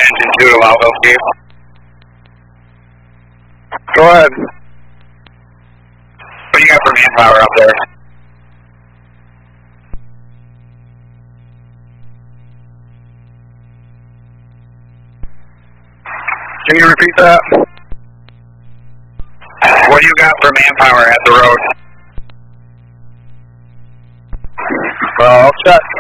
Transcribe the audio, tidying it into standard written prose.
engine 2 to Loudville, Steve. Go ahead. What do you got for manpower up there? Can you repeat that? What do you got for manpower at the road? Well, I'll check.